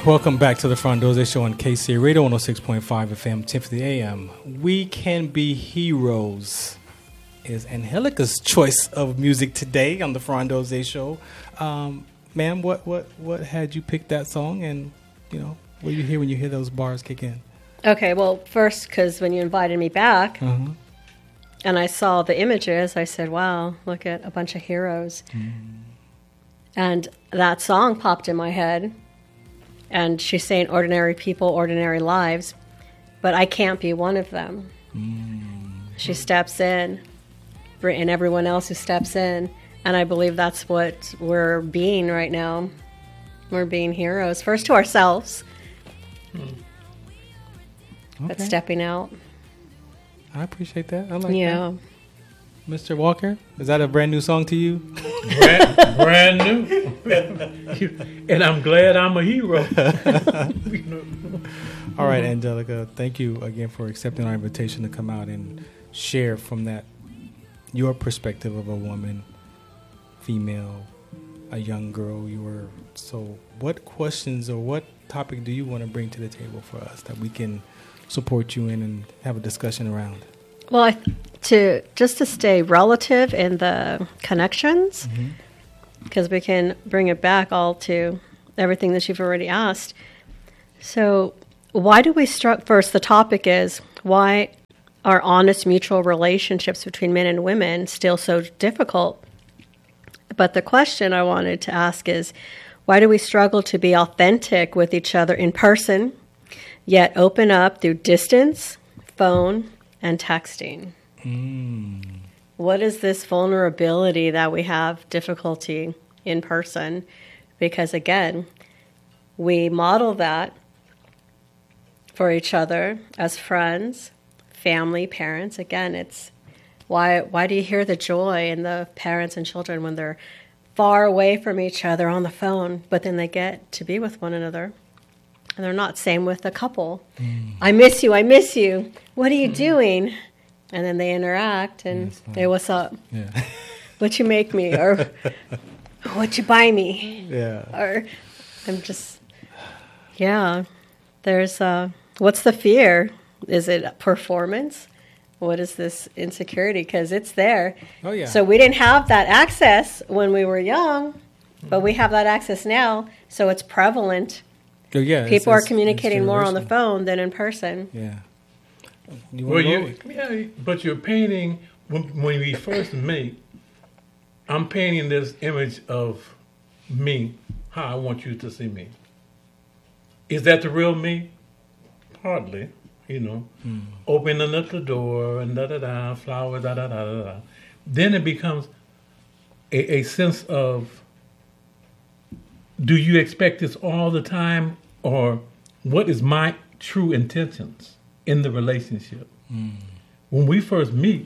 Welcome back to the Frondoze Show on KC Radio 106.5 FM, 1050 AM. We Can Be Heroes is Angelica's choice of music today on the Frondoze Show. Ma'am, what had you pick that song, and what do you hear when you hear those bars kick in? Okay, well, first, because when you invited me back and I saw the images, I said, wow, look at a bunch of heroes. And that song popped in my head. And she's saying ordinary people, ordinary lives, but I can't be one of them. She steps in, and everyone else who steps in, and I believe that's what we're being right now. We're being heroes, first to ourselves, but stepping out. I appreciate that. I like that. Yeah. Mr. Walker, is that a brand new song to you? Brand new. And I'm glad I'm a hero. All right, Angelica, thank you again for accepting our invitation to come out and share from that, your perspective of a woman, female, a young girl. So what questions or what topic do you want to bring to the table for us that we can support you in and have a discussion around? Well, to stay relative in the connections, because we can bring it back all to everything that you've already asked. So why do we first, the topic is, why are honest mutual relationships between men and women still so difficult? But the question I wanted to ask is, why do we struggle to be authentic with each other in person, yet open up through distance, phone, and texting? What is this vulnerability that we have difficulty in person? Because again, we model that for each other as friends, family, parents. Again, it's why do you hear the joy in the parents and children when they're far away from each other on the phone, but then they get to be with one another? And they're not. Same with a couple. I miss you. I miss you. What are you doing? And then they interact and hey, what's up? Yeah. What you make me? Or what you buy me? Yeah. Or I'm just, there's, what's the fear? Is it performance? What is this insecurity? Because it's there. Oh, yeah. So we didn't have that access when we were young, but we have that access now. So it's prevalent. Oh, yeah. People are communicating more on the phone than in person. Yeah. But you're painting, when we first meet, I'm painting this image of me, how I want you to see me. Is that the real me? Hardly, Opening up the door and da-da-da, flowers, da-da-da-da-da. Then it becomes a sense of, do you expect this all the time? Or what is my true intentions in the relationship? When we first meet,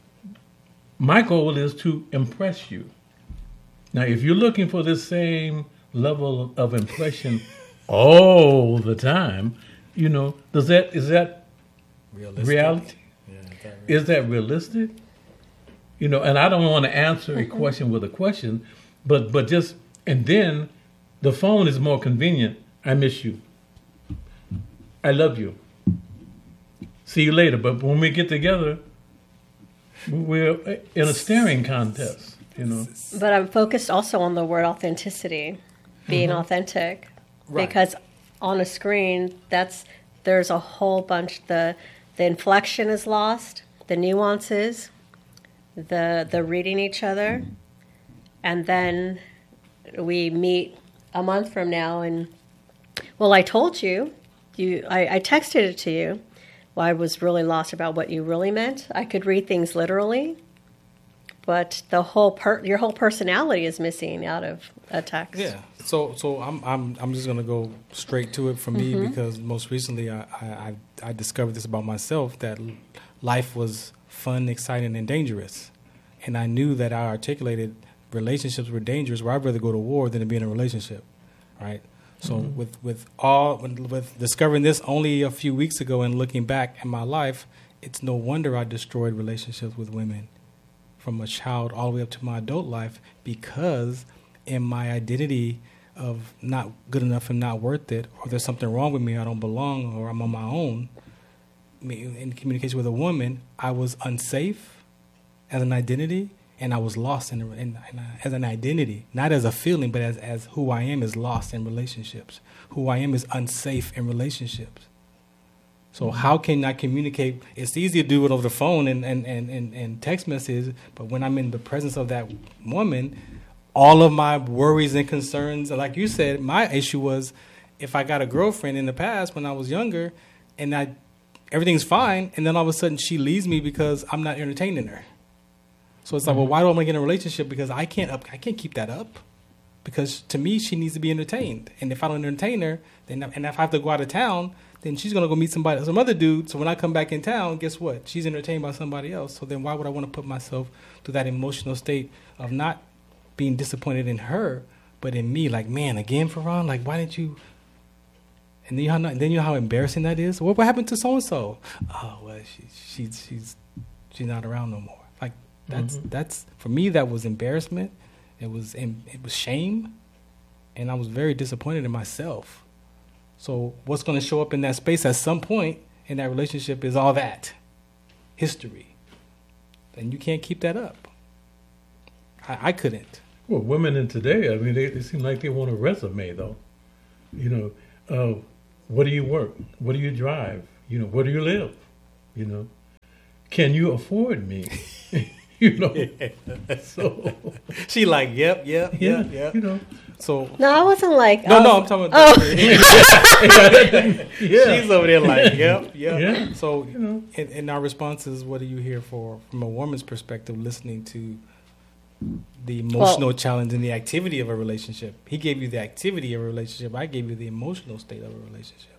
my goal is to impress you. Now, if you're looking for this same level of impression all the time, is that realistic? Reality? Yeah, is that realistic? And I don't want to answer a question with a question, but just, and then the phone is more convenient. I miss you. I love you. See you later. But when we get together, we're in a staring contest, But I'm focused also on the word authenticity, being authentic. Right. Because on a screen, there's a whole bunch, the inflection is lost, the nuances, the reading each other, and then we meet a month from now and, well, I told you, I texted it to you. Well, I was really lost about what you really meant. I could read things literally, but your whole personality is missing out of a text. Yeah. So I'm just gonna go straight to it for me because most recently I discovered this about myself, that life was fun, exciting, and dangerous, and I knew that I articulated relationships were dangerous, where I'd rather go to war than to be in a relationship, right? So with discovering this only a few weeks ago and looking back at my life, it's no wonder I destroyed relationships with women from a child all the way up to my adult life, because in my identity of not good enough and not worth it, or there's something wrong with me, I don't belong, or I'm on my own. In communication with a woman, I was unsafe as an identity, and I was lost as an identity, not as a feeling, but as who I am is lost in relationships. Who I am is unsafe in relationships. So how can I communicate? It's easy to do it over the phone and text messages, but when I'm in the presence of that woman, all of my worries and concerns, like you said, my issue was if I got a girlfriend in the past when I was younger and everything's fine, and then all of a sudden she leaves me because I'm not entertaining her. So it's like, well, why do I want to get in a relationship? Because I can't keep that up. Because to me, she needs to be entertained. And if I don't entertain her, and if I have to go out of town, then she's going to go meet some other dude. So when I come back in town, guess what? She's entertained by somebody else. So then why would I want to put myself through that emotional state of not being disappointed in her, but in me? Like, man, again, Farron? Like, why didn't you? And then you know how embarrassing that is? What happened to so-and-so? Oh, well, she's not around no more. Like, that's for me, that was embarrassment. It was shame, and I was very disappointed in myself. So what's going to show up in that space at some point in that relationship is all that history, and you can't keep that up. I couldn't. Well, women in today, I mean, they seem like they want a resume, though. You know, what do you work? What do you drive? You know, where do you live? You know, can you afford me? You know, so she like, yep. You know, so No, I wasn't like. no, I'm talking about. She's over there like, yep. Yeah. So, You know. in our responses, what do you hear from a woman's perspective, listening to the emotional challenge and the activity of a relationship? He gave you the activity of a relationship. I gave you the emotional state of a relationship.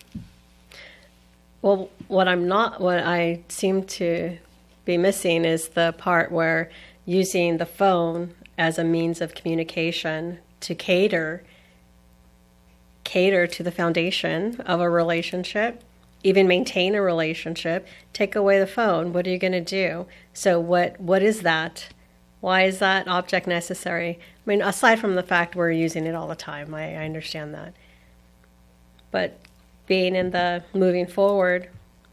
Well, what I seem to be missing is the part where using the phone as a means of communication to cater to the foundation of a relationship, even maintain a relationship. Take away the phone, what are you going to do? So what is that? Why is that object necessary? I mean, aside from the fact we're using it all the time, I understand that. But being in the moving forward,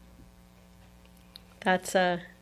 that's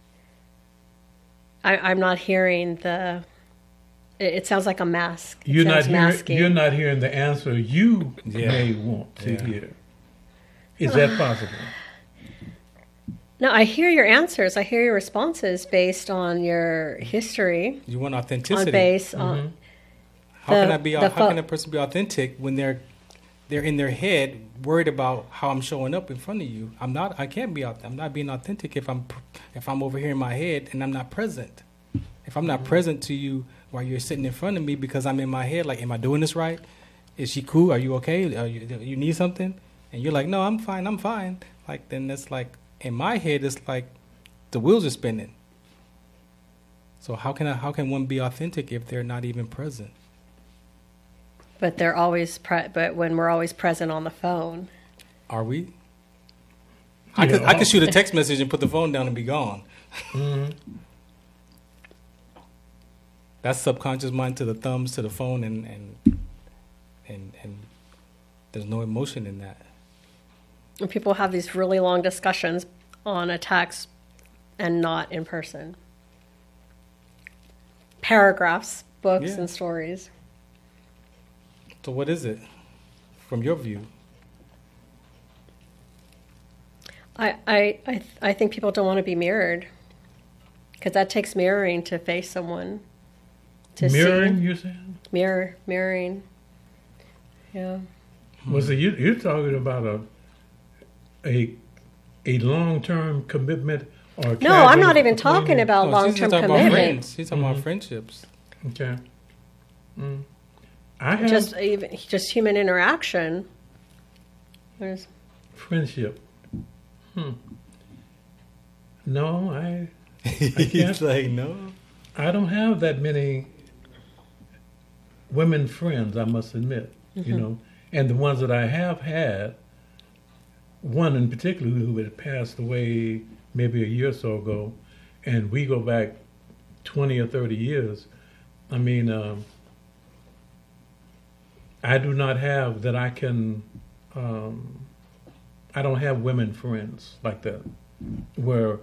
I'm not hearing the. It sounds like a mask. You're not hearing the answer you may want to Yeah. hear. Is that possible? No, I hear your answers. I hear your responses based on your history. You want On authenticity. base on How can the a person be authentic when they're in their head worried about how I'm showing up in front of you? I'm not being authentic if I'm over here in my head and I'm not present. If I'm not present to you while you're sitting in front of me because I'm in my head, like, am I doing this right? Is she cool? Are you okay? You need something? And you're like, no, I'm fine. Like, then that's like, in my head, it's like the wheels are spinning. So how can one be authentic if they're not even present? But they're always but when we're always present on the phone. Are we? I could shoot a text message and put the phone down and be gone. Mm-hmm. That's subconscious mind to the thumbs to the phone, and there's no emotion in that. And people have these really long discussions on a text and not in person. Paragraphs, books, Yeah. and stories. So what is it, from your view? I think people don't want to be mirrored because that takes mirroring to face someone. To Mirroring, see. you're saying? Mirroring. Yeah. Well, so you're talking about a long-term commitment or No, I'm casual not even talking about No, she's long-term talking about commitment. friends. She's talking about friendships. Okay. I have Just human interaction. There's friendship. No, I He's can't. like, no. I don't have that many women friends, I must admit, you know. And the ones that I have had, one in particular who had passed away maybe a year or so ago, and we go back 20 or 30 years. I mean, I do not have that I can. I don't have women friends like that, where,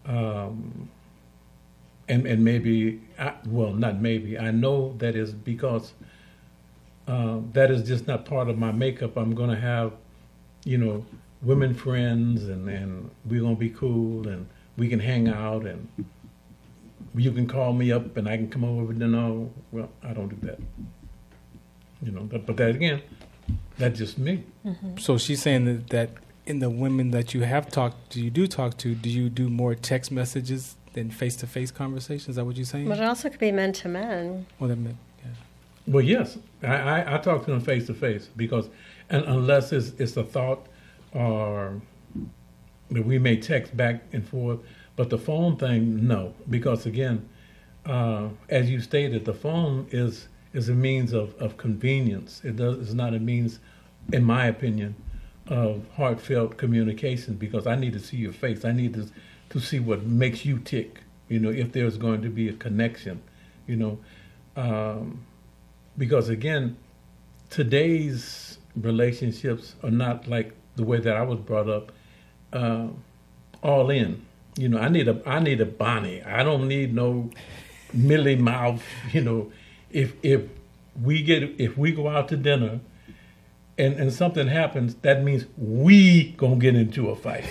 and maybe, not maybe. I know that is because that is just not part of my makeup. I'm going to have, women friends, and we're going to be cool, and we can hang out, and you can call me up, and I can come over. No, well, I don't do that. But that again, that's just me. Mm-hmm. So she's saying that in the women that you have talked to, do you do more text messages than face-to-face conversations? Is that what you're saying? But it also could be men to men. Well, that meant, yeah. Well, yes, I talk to them face to face because, and unless it's a thought, or that we may text back and forth, but the phone thing, no, because again, as you stated, the phone is a means of convenience. It's not a means, in my opinion, of heartfelt communication, because I need to see your face. I need to see what makes you tick. If there's going to be a connection, because again, today's relationships are not like the way that I was brought up, all in. I need a Bonnie. I don't need no Millie mouth. If we go out to dinner and something happens, that means we gonna get into a fight.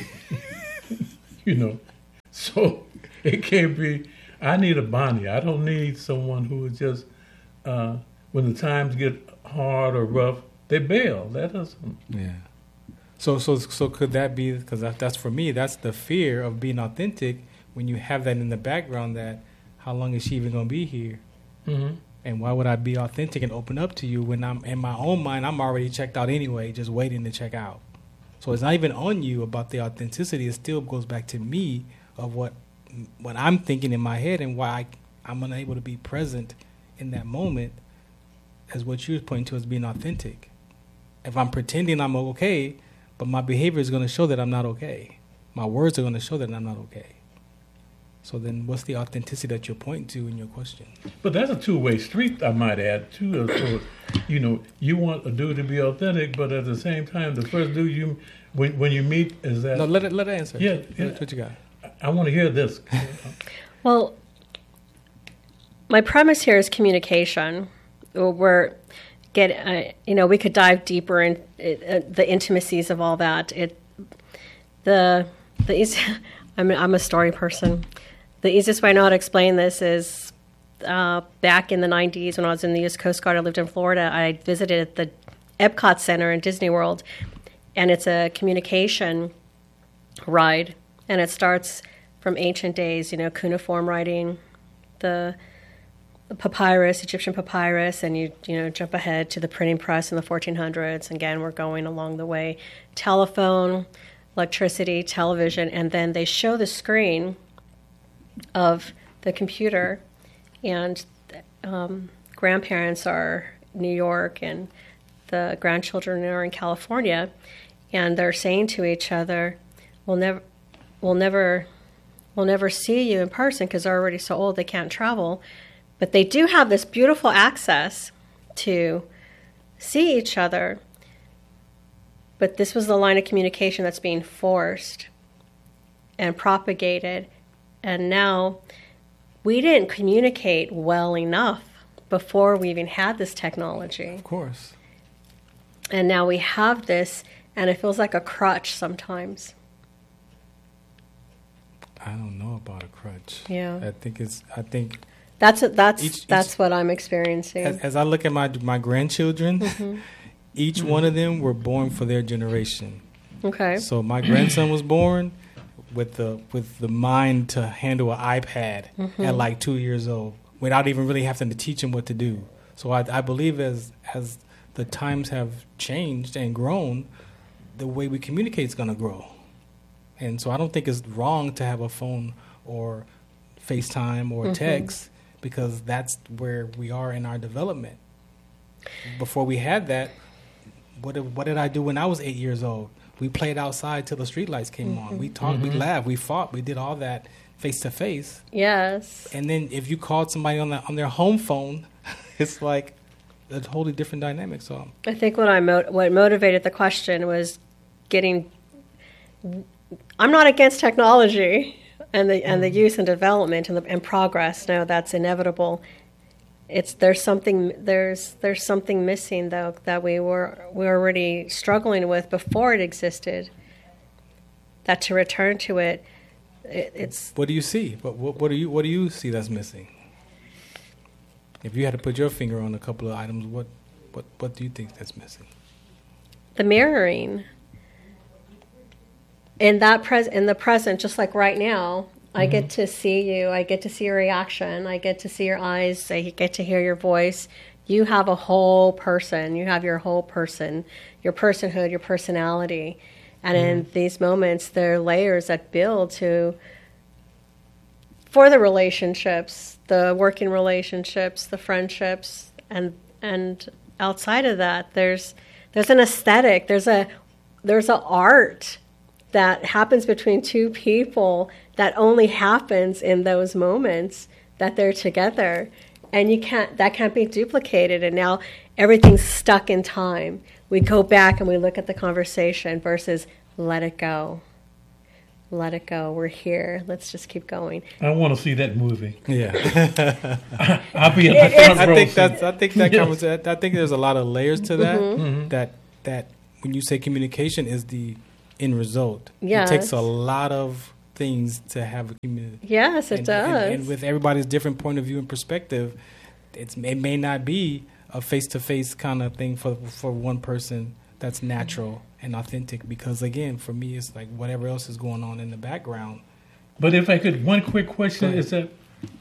So it can't be. I need a Bonnie. I don't need someone who is just when the times get hard or rough, they bail. That doesn't. Yeah. So could that be, because that's for me, that's the fear of being authentic when you have that in the background, that how long is she even going to be here? Mm-hmm. And why would I be authentic and open up to you when I'm in my own mind, I'm already checked out anyway, just waiting to check out. So it's not even on you about the authenticity. It still goes back to me of what I'm thinking in my head and why I'm unable to be present in that moment as what you're pointing to as being authentic. If I'm pretending I'm okay, but my behavior is going to show that I'm not okay. My words are going to show that I'm not okay. So then what's the authenticity that you're pointing to in your question? But that's a two-way street, I might add, too. So, you want a dude to be authentic, but at the same time, the first dude when you meet is that... No, let it answer. Yeah. What you got? I want to hear this. Well, my premise here is communication. We could dive deeper in the intimacies of all that. I'm a story person. The easiest way I know how to explain this is back in the 90s when I was in the U.S. Coast Guard. I lived in Florida. I visited the Epcot Center in Disney World, and it's a communication ride, and it starts from ancient days, cuneiform writing, the papyrus, Egyptian papyrus, and you jump ahead to the printing press in the 1400s. Again, we're going along the way. Telephone, electricity, television, and then they show the screen of the computer, and grandparents are in New York and the grandchildren are in California, and they're saying to each other, we'll never see you in person because they're already so old they can't travel. But they do have this beautiful access to see each other. But this was the line of communication that's being forced and propagated. And now we didn't communicate well enough before we even had this technology. Of course. And now we have this, and it feels like a crutch sometimes. I don't know about a crutch. Yeah. I think that's what I'm experiencing. As I look at my grandchildren, mm-hmm. each one of them were born for their generation. Okay. So my grandson was born with the mind to handle an iPad mm-hmm. at like 2 years old without even really having to teach him what to do. So I believe as the times have changed and grown, the way we communicate is going to grow. And so I don't think it's wrong to have a phone or FaceTime or mm-hmm. text, because that's where we are in our development. Before we had that, what did I do when I was 8 years old? We played outside till the streetlights came mm-hmm. on. We talked, mm-hmm. we laughed, we fought, we did all that face to face. Yes. And then if you called somebody on their home phone, it's like, a totally different dynamic. So I think what motivated the question was getting. I'm not against technology and the use and development and progress. No, that's inevitable. There's something missing though that we were already struggling with before it existed. That to return to it, it's. What do you see? What do you see that's missing? If you had to put your finger on a couple of items, what do you think that's missing? The mirroring. In the present, just like right now, I get to see you. I get to see your reaction. I get to see your eyes. I get to hear your voice. You have a whole person. You have your whole person, your personhood, your personality. And in these moments, there are layers that build for the relationships, the working relationships, the friendships, and outside of that, there's an aesthetic. There's a art that happens between two people that only happens in those moments that they're together, and that can't be duplicated. And now everything's stuck in time. We go back and we look at the conversation versus let it go. Let it go. We're here. Let's just keep going. I want to see that movie. Yeah, I'll be in the front row. I think there's a lot of layers to that. That when you say communication is the end result, yes. It takes a lot of things to have a community. Yes, it does. And with everybody's different point of view and perspective, it may not be a face-to-face kind of thing for one person that's natural and authentic, because again, for me, it's like whatever else is going on in the background. But if I could, one quick question is that,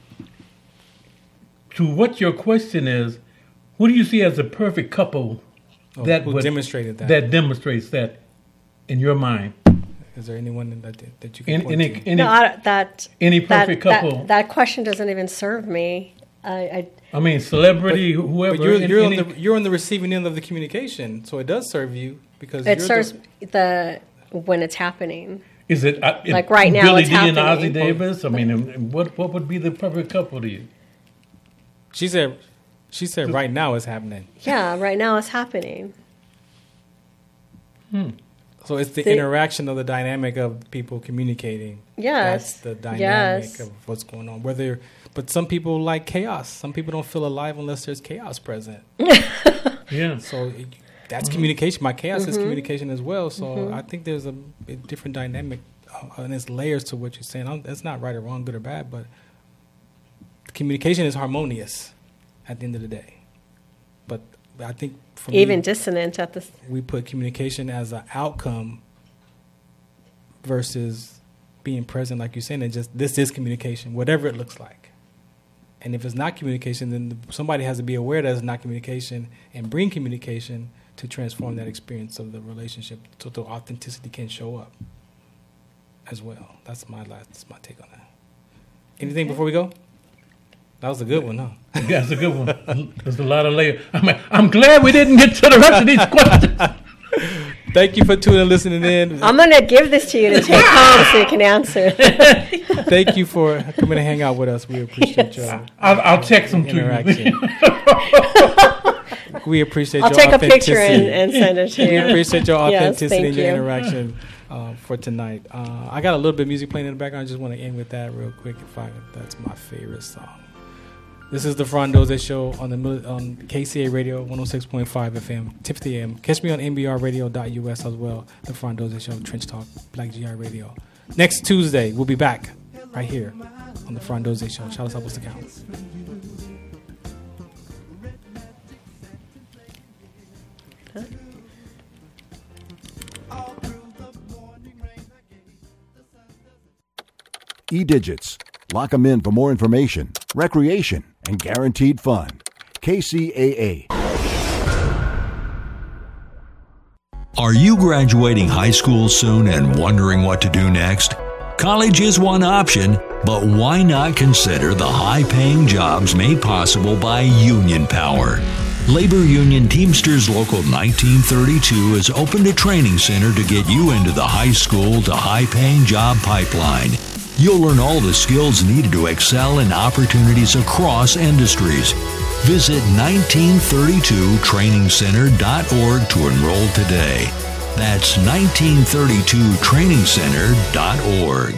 to what your question is, who do you see as the perfect couple that demonstrated that? That demonstrates that in your mind? Is there anyone that you can point to? Any perfect couple? That question doesn't even serve me. I mean, celebrity, whoever. But you're on the receiving end of the communication, so it does serve you because it serves when it's happening. Is it like right now? Billy it's D happening. and Ozzie Davis? I mean, what would be the perfect couple to you? She said right now it's happening. Yeah, right now it's happening. So it's the interaction of the dynamic of people communicating. Yes. That's the dynamic of what's going on. But some people like chaos. Some people don't feel alive unless there's chaos present. Yeah. So that's communication. My chaos is communication as well. So I think there's a different dynamic, and there's layers to what you're saying. It's not right or wrong, good or bad, but communication is harmonious at the end of the day. But I think for even me, dissonant at this. We put communication as an outcome versus being present, like you're saying, and just this is communication, whatever it looks like. And if it's not communication, then somebody has to be aware that it's not communication and bring communication to transform that experience of the relationship so the authenticity can show up as well. That's my take on that. Anything before we go? That was a good one, huh? Yeah, that's a good one. There's a lot of layers. I'm glad we didn't get to the rest of these questions. Thank you for tuning and listening in. I'm going to give this to you to take home so you can answer. Thank you for coming to hang out with us. We appreciate your I'll text them interaction. We appreciate I'll your take authenticity. a picture and send it to you. We appreciate your authenticity Yes, and your interaction for tonight. I got a little bit of music playing in the background. I just want to end with that real quick. That's my favorite song. This is the Frondoze Show on KCA Radio 106.5 FM, tip the AM. Catch me on nbrradio.us as well. The Frondoze Show, Trench Talk, Black GI Radio. Next Tuesday, we'll be back right here on the Frondoze Show. Shout out to count. E-Digits. Lock them in for more information, recreation, and guaranteed fun. KCAA. Are you graduating high school soon and wondering what to do next? College is one option, but why not consider the high-paying jobs made possible by Union Power? Labor Union Teamsters Local 1932 has opened a training center to get you into the high school to high-paying job pipeline. You'll learn all the skills needed to excel in opportunities across industries. Visit 1932trainingscenter.org to enroll today. That's 1932trainingscenter.org.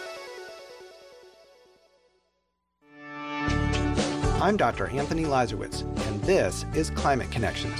I'm Dr. Anthony Lazarowitz, and this is Climate Connections.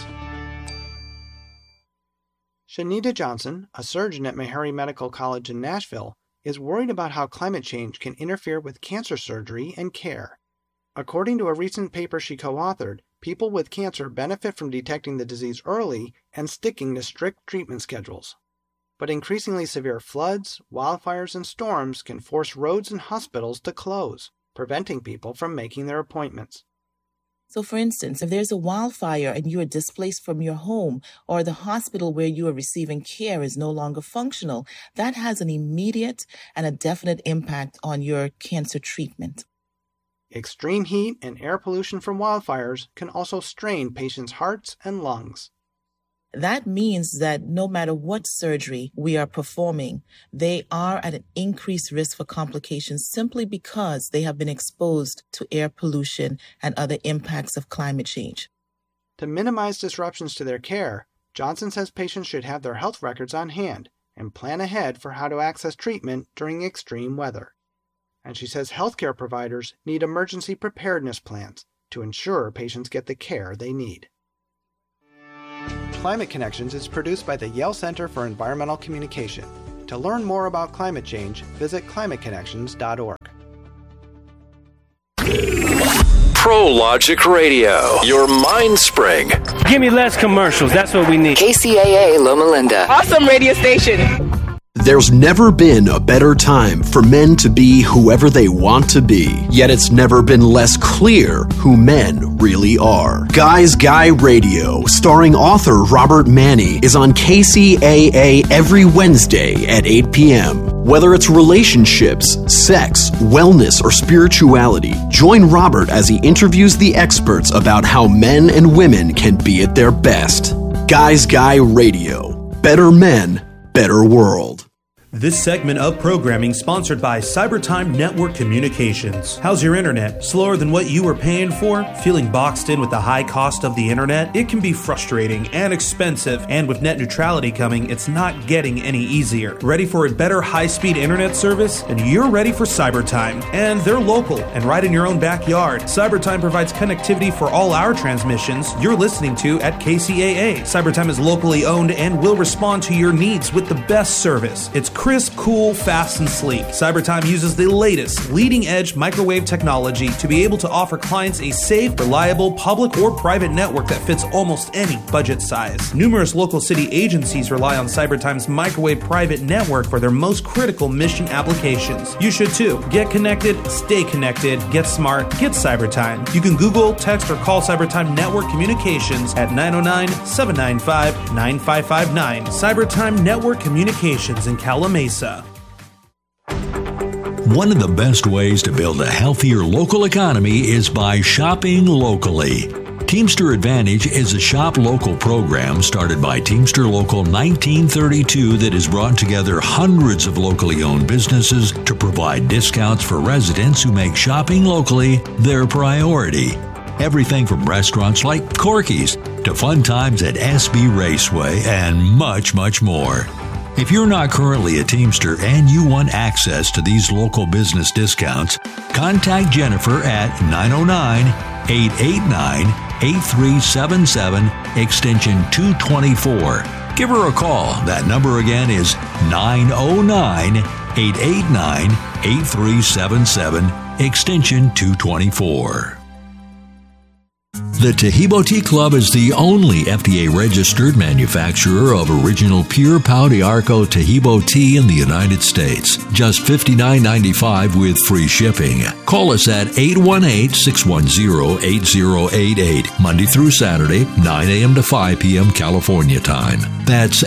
Shanita Johnson, a surgeon at Meharry Medical College in Nashville, is worried about how climate change can interfere with cancer surgery and care. According to a recent paper she co-authored, people with cancer benefit from detecting the disease early and sticking to strict treatment schedules. But increasingly severe floods, wildfires, and storms can force roads and hospitals to close, preventing people from making their appointments. So, for instance, if there's a wildfire and you are displaced from your home, or the hospital where you are receiving care is no longer functional, that has an immediate and a definite impact on your cancer treatment. Extreme heat and air pollution from wildfires can also strain patients' hearts and lungs. That means that no matter what surgery we are performing, they are at an increased risk for complications simply because they have been exposed to air pollution and other impacts of climate change. To minimize disruptions to their care, Johnson says patients should have their health records on hand and plan ahead for how to access treatment during extreme weather. And she says healthcare providers need emergency preparedness plans to ensure patients get the care they need. Climate Connections is produced by the Yale Center for Environmental Communication. To learn more about climate change, visit climateconnections.org. ProLogic Radio, your mind spring. Give me less commercials. That's what we need. KCAA Loma Linda. Awesome radio station. There's never been a better time for men to be whoever they want to be, yet it's never been less clear who men really are. Guys Guy Radio, starring author Robert Manni, is on KCAA every Wednesday at 8 p.m. Whether it's relationships, sex, wellness, or spirituality, join Robert as he interviews the experts about how men and women can be at their best. Guys Guy Radio. Better men, better world. This segment of programming sponsored by Cybertime Network Communications. How's your internet? Slower than what you were paying for? Feeling boxed in with the high cost of the internet? It can be frustrating and expensive, and with net neutrality coming, it's not getting any easier. Ready for a better high-speed internet service? And you're ready for Cybertime. And they're local and right in your own backyard. Cybertime provides connectivity for all our transmissions you're listening to at KCAA. Cybertime is locally owned and will respond to your needs with the best service. It's crisp, cool, fast, and sleek. Cybertime uses the latest, leading-edge microwave technology to be able to offer clients a safe, reliable, public or private network that fits almost any budget size. Numerous local city agencies rely on Cybertime's microwave private network for their most critical mission applications. You should too. Get connected, stay connected, get smart, get Cybertime. You can Google, text, or call Cybertime Network Communications at 909-795-9559. Cybertime Network Communications in Kalamazoo. Mesa. One of the best ways to build a healthier local economy is by shopping locally. Teamster Advantage is a shop local program started by Teamster Local 1932 that has brought together hundreds of locally owned businesses to provide discounts for residents who make shopping locally their priority. Everything from restaurants like Corky's to fun times at SB Raceway and much, much more. If you're not currently a Teamster and you want access to these local business discounts, contact Jennifer at 909-889-8377, extension 224. Give her a call. That number again is 909-889-8377, extension 224. The Tahibo Tea Club is the only FDA-registered manufacturer of original pure Pau de Arco Tahibo tea in the United States. Just $59.95 with free shipping. Call us at 818-610-8088, Monday through Saturday, 9 a.m. to 5 p.m. California time. That's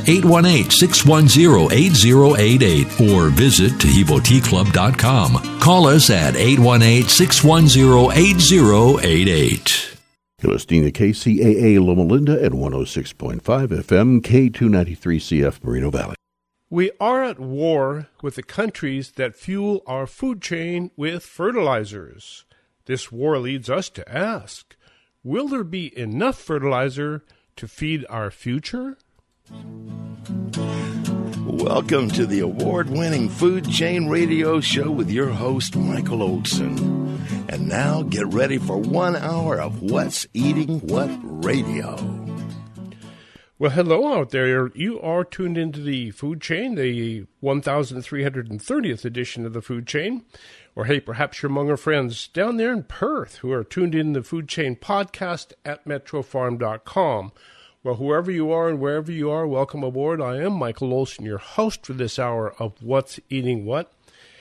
818-610-8088 or visit TahiboTeaClub.com. Call us at 818-610-8088. You're listening to KCAA Loma Linda at 106.5 FM, K293CF Moreno Valley. We are at war with the countries that fuel our food chain with fertilizers. This war leads us to ask, Will there be enough fertilizer to feed our future? Welcome to the award-winning Food Chain Radio Show with your host, Michael Olson. And now get ready for 1 hour of What's Eating What Radio. Well, hello out there. You are tuned into the Food Chain, the 1330th edition of the Food Chain. Or, hey, perhaps you're among our friends down there in Perth who are tuned in the Food Chain podcast at metrofarm.com. Well, whoever you are and wherever you are, welcome aboard. I am Michael Olson, your host for this hour of What's Eating What.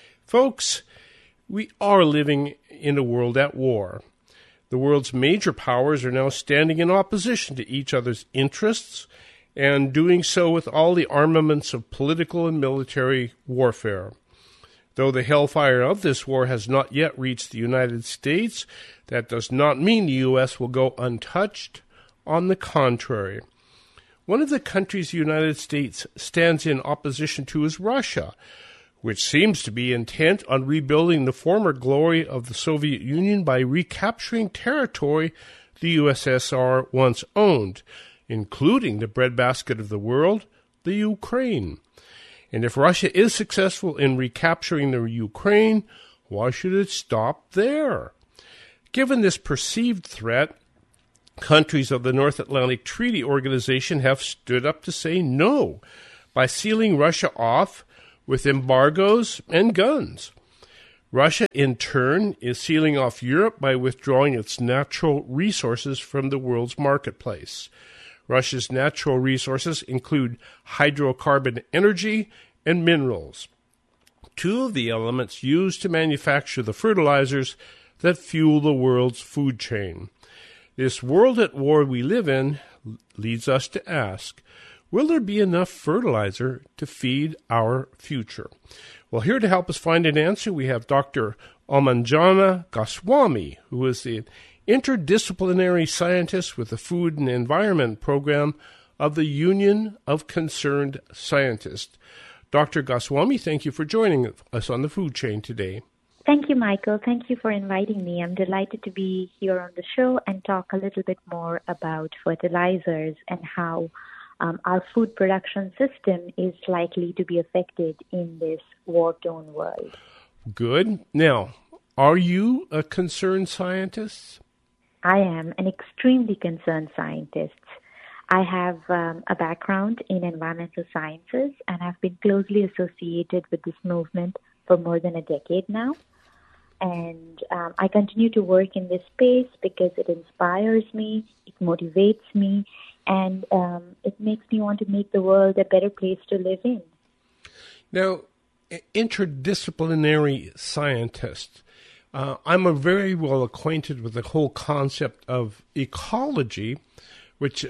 Folks, we are living in a world at war. The world's major powers are now standing in opposition to each other's interests and doing so with all the armaments of political and military warfare. Though the hellfire of this war has not yet reached the United States, that does not mean the U.S. will go untouched. On the contrary, one of the countries the United States stands in opposition to is Russia, which seems to be intent on rebuilding the former glory of the Soviet Union by recapturing territory the USSR once owned, including the breadbasket of the world, the Ukraine. And if Russia is successful in recapturing the Ukraine, why should it stop there? Given this perceived threat, countries of the North Atlantic Treaty Organization have stood up to say no by sealing Russia off with embargoes and guns. Russia, in turn, is sealing off Europe by withdrawing its natural resources from the world's marketplace. Russia's natural resources include hydrocarbon energy and minerals, two of the elements used to manufacture the fertilizers that fuel the world's food chain. This world at war we live in leads us to ask, will there be enough fertilizer to feed our future? Well, here to help us find an answer, we have Dr. Amanjana Goswami, who is the interdisciplinary scientist with the Food and Environment Program of the Union of Concerned Scientists. Dr. Goswami, thank you for joining us on the Food Chain today. Thank you, Michael. Thank you for inviting me. I'm delighted to be here on the show and talk a little bit more about fertilizers and how our food production system is likely to be affected in this war-torn world. Good. Now, are you a concerned scientist? I am an extremely concerned scientist. I have a background in environmental sciences and have been closely associated with this movement for more than a decade now. And I continue to work in this space because it inspires me, it motivates me, and it makes me want to make the world a better place to live in. Now, interdisciplinary scientist, I'm very well acquainted with the whole concept of ecology, which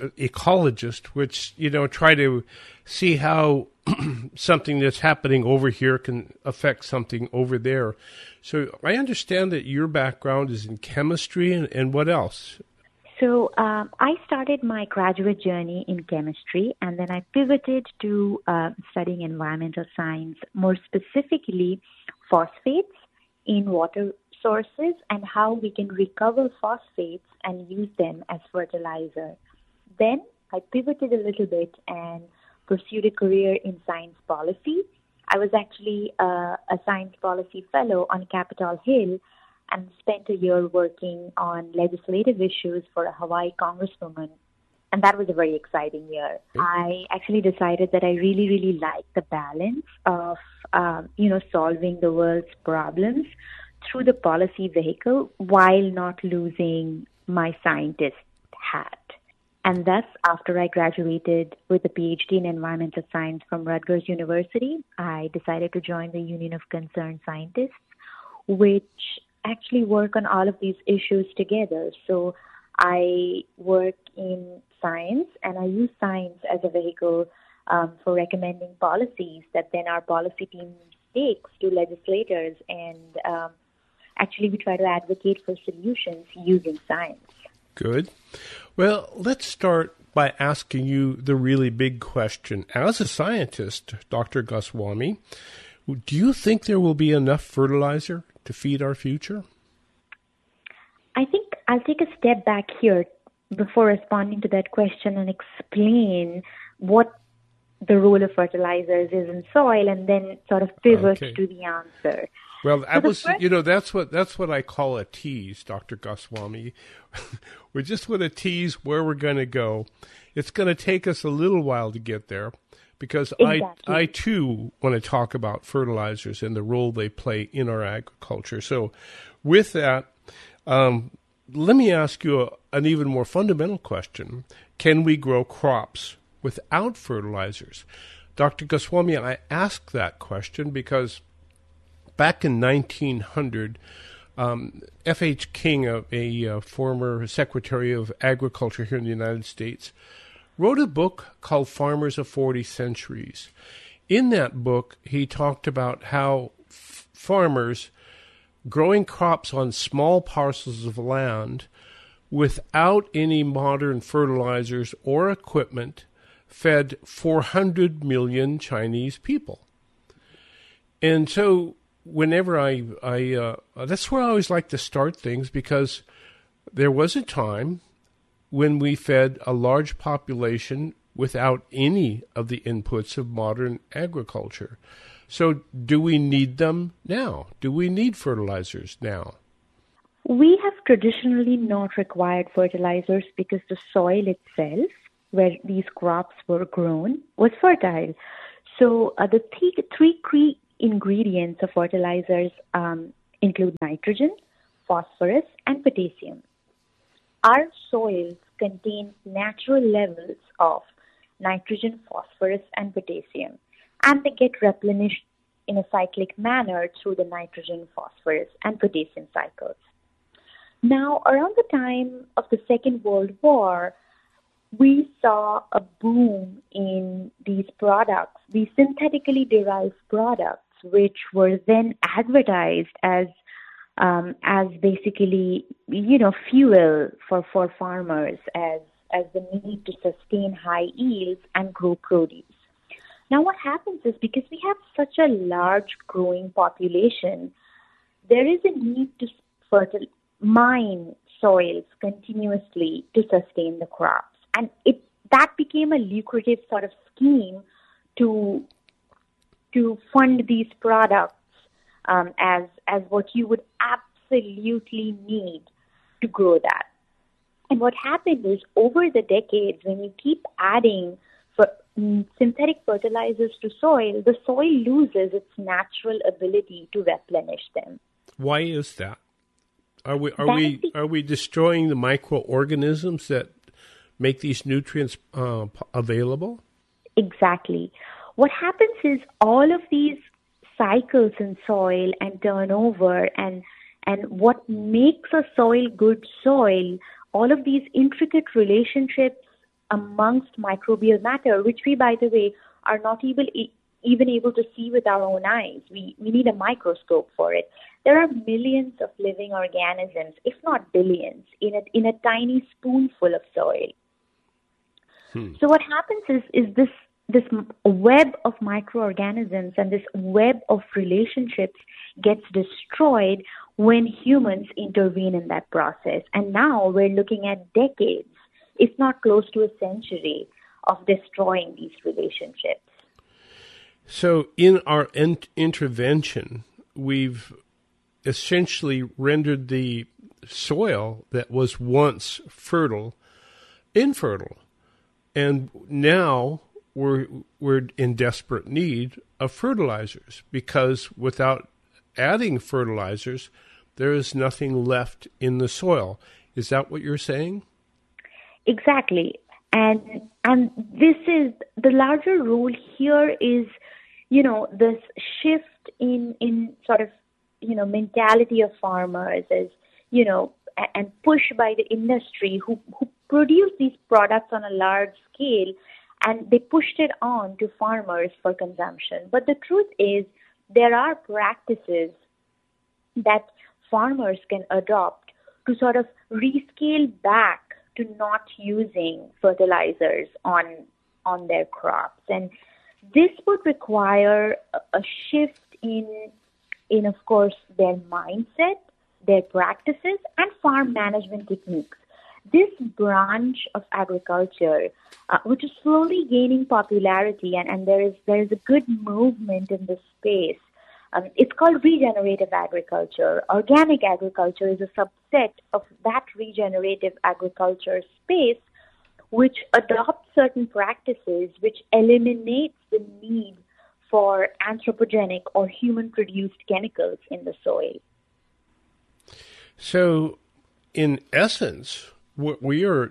try to see how something that's happening over here can affect something over there. So I understand that your background is in chemistry and what else? So I started my graduate journey in chemistry, and then I pivoted to studying environmental science, more specifically phosphates in water sources and how we can recover phosphates and use them as fertilizer. Then I pivoted a little bit and pursued a career in science policy. I was actually a science policy fellow on Capitol Hill and spent a year working on legislative issues for a Hawaii congresswoman. And that was a very exciting year. I actually decided that I really, really liked the balance of, solving the world's problems through the policy vehicle while not losing my scientist hat. And thus, after I graduated with a PhD in environmental science from Rutgers University, I decided to join the Union of Concerned Scientists, which actually work on all of these issues together. So I work in science, and I use science as a vehicle for recommending policies that then our policy team takes to legislators, and actually we try to advocate for solutions using science. Good. Well, let's start by asking you the really big question. As a scientist, Dr. Goswami, do you think there will be enough fertilizer to feed our future? I think I'll take a step back here before responding to that question and explain what the role of fertilizers is in soil, and then sort of pivot to the answer. Well, that's what I call a tease, Dr. Goswami. We just want to tease where we're going to go. It's going to take us a little while to get there, because I too want to talk about fertilizers and the role they play in our agriculture. So with that, let me ask you an even more fundamental question. Can we grow crops without fertilizers? Dr. Goswami, I ask that question because back in 1900, F.H. King, a former Secretary of Agriculture here in the United States, wrote a book called Farmers of 40 Centuries. In that book, he talked about how farmers growing crops on small parcels of land without any modern fertilizers or equipment fed 400 million Chinese people. And so whenever I that's where I always like to start things, because there was a time when we fed a large population without any of the inputs of modern agriculture. So do we need them now? Do we need fertilizers now? We have traditionally not required fertilizers because the soil itself, where these crops were grown, was fertile. So the three key ingredients of fertilizers include nitrogen, phosphorus, and potassium. Our soils contain natural levels of nitrogen, phosphorus, and potassium, and they get replenished in a cyclic manner through the nitrogen, phosphorus, and potassium cycles. Now, around the time of the Second World War, we saw a boom in these products, these synthetically derived products, which were then advertised as basically, fuel for farmers, as the need to sustain high yields and grow produce. Now, what happens is, because we have such a large growing population, there is a need to mine soils continuously to sustain the crops. And that became a lucrative sort of scheme to fund these products as what you would absolutely need to grow that. And what happened is, over the decades, when you keep adding synthetic fertilizers to soil, the soil loses its natural ability to replenish them. Why is that? Are we destroying the microorganisms that make these nutrients available? Exactly. What happens is, all of these cycles in soil and turnover and what makes a soil good soil, all of these intricate relationships amongst microbial matter, which we, by the way, are not even able to see with our own eyes. We need a microscope for it. There are millions of living organisms, if not billions, in a tiny spoonful of soil. So what happens is this web of microorganisms and this web of relationships gets destroyed when humans intervene in that process. And now we're looking at decades, if not close to a century, of destroying these relationships. So in our intervention, we've essentially rendered the soil that was once fertile infertile. And now we're in desperate need of fertilizers, because without adding fertilizers, there is nothing left in the soil. Is that what you're saying? Exactly. And this is the larger role here is, this shift in sort of, mentality of farmers as, and push by the industry who produce these products on a large scale, and they pushed it on to farmers for consumption. But the truth is, there are practices that farmers can adopt to sort of rescale back to not using fertilizers on their crops. And this would require a shift in of course, their mindset their practices, and farm management techniques. This branch of agriculture, which is slowly gaining popularity, and there is a good movement in this space. It's called regenerative agriculture. Organic agriculture is a subset of that regenerative agriculture space, which adopts certain practices which eliminates the need for anthropogenic or human-produced chemicals in the soil. So, in essence, what we are